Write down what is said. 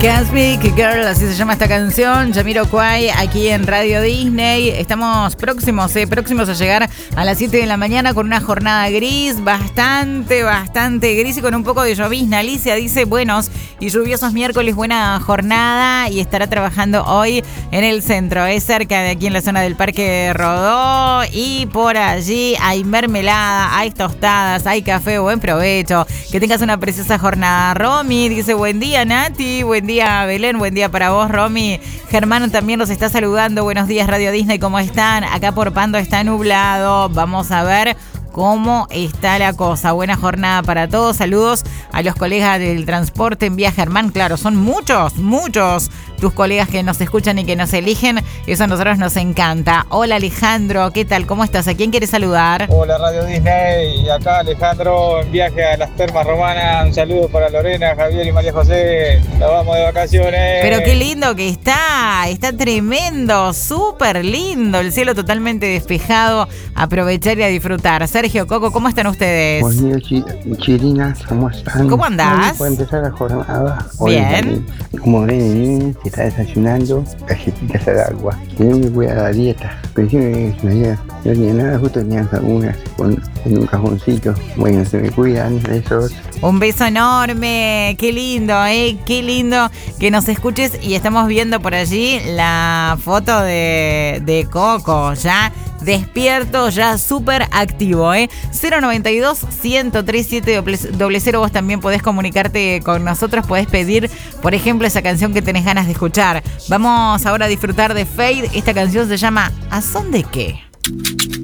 Cosmic Girl, así se llama esta canción, Jamiroquai, aquí en Radio Disney. Estamos próximos a llegar a las 7 de la mañana con una jornada gris, bastante gris y con un poco de llovizna. Alicia dice, buenos y lluviosos miércoles, buena jornada, y estará trabajando hoy en el centro. Es cerca de aquí en la zona del Parque Rodó, y por allí hay mermelada, hay tostadas, hay café. Buen provecho, que tengas una preciosa jornada. Romy dice, buen día Nati, buen día Belén, buen día para vos Romy. Germán también nos está saludando, buenos días Radio Disney, ¿cómo están? Acá por Pando está nublado, vamos a ver cómo está la cosa. Buena jornada para todos. Saludos a los colegas del transporte en Vía Germán. Claro, son muchos tus colegas que nos escuchan y que nos eligen. Eso a nosotros nos encanta. Hola Alejandro, ¿qué tal? ¿Cómo estás? ¿A quién quieres saludar? Hola Radio Disney, y acá Alejandro en viaje a las Termas Romanas. Un saludo para Lorena, Javier y María José. Nos vamos de vacaciones. Pero qué lindo que está tremendo, súper lindo. El cielo totalmente despejado. Aprovechar y a disfrutar. Sergio, Coco, ¿cómo están ustedes? Buen día, chirinas, ¿cómo están? ¿Cómo andás? Para empezar la jornada. Bien. Como ven, se está desayunando galletitas al agua. Tengo que cuidar la dieta. Pensé que no tenía nada, justo tenía algunas en un cajoncito. Bueno, se me cuidan de esos. Un beso enorme, qué lindo, qué lindo que nos escuches, y estamos viendo por allí la foto de Coco, ya despierto, ya súper activo, 092-103-700, vos también podés comunicarte con nosotros, podés pedir, por ejemplo, esa canción que tenés ganas de escuchar. Vamos ahora a disfrutar de Fade, esta canción se llama ¿A son de qué?